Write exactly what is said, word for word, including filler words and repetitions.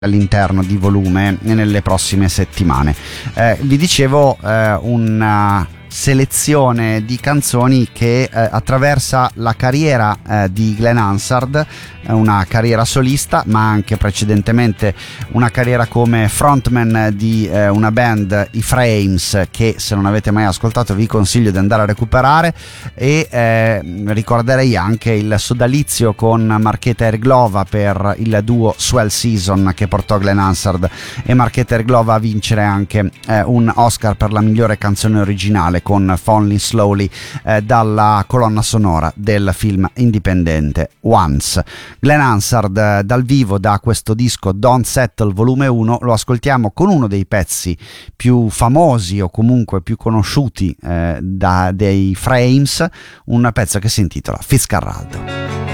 all'interno di Volume nelle prossime settimane. Eh, vi dicevo eh, una selezione di canzoni che eh, attraversa la carriera eh, di Glenn Hansard, una carriera solista ma anche precedentemente una carriera come frontman di eh, una band, i Frames, che se non avete mai ascoltato vi consiglio di andare a recuperare, e eh, ricorderei anche il sodalizio con Marchetta Erglova per il duo Swell Season che portò Glenn Hansard e Marchetta Erglova a vincere anche eh, un Oscar per la migliore canzone originale con Falling Slowly eh, dalla colonna sonora del film indipendente Once. Glenn Hansard eh, dal vivo da questo disco Don't Settle volume uno lo ascoltiamo con uno dei pezzi più famosi o comunque più conosciuti eh, da, dei Frames, un pezzo che si intitola Fitzcarraldo.